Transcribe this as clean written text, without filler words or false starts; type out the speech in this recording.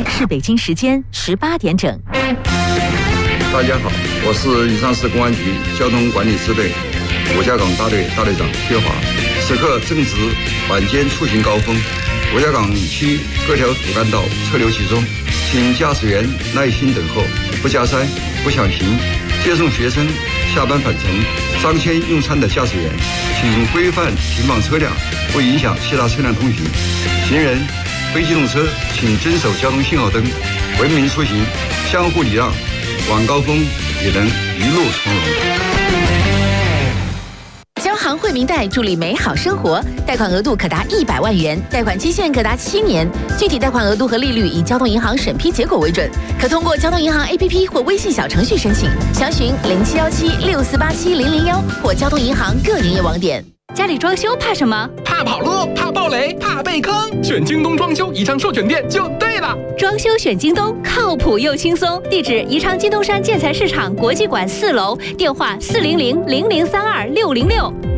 是北京时间18点整。 大家好，我是宜昌市公安局交通管理支队五家港大队大队长薛华。此刻正值晚间出行高峰，五家港区各条主干道车流集中，请驾驶员耐心等候，不加塞、不抢行。接送学生下班返程、当天用餐的驾驶员，请规范停放车辆，不影响其他车辆通行。行人、非机动车请遵守交通信号灯，文明出行，相互礼让，晚高峰也能一路从容。 交行惠民贷助力美好生活，贷款额度可达100万元，贷款期限可达7年，具体贷款额度和利率以交通银行审批结果为准，可通过交通银行 APP 或微信小程序申请，详询07176487-001或交通银行各营业网点。 家里装修怕什么？ 怕跑路，怕暴雷，怕被坑。选京东装修宜昌授权店就对了。 装修选京东，靠谱又轻松。地址：宜昌金东山建材市场国际馆4楼，电话400-0032-606。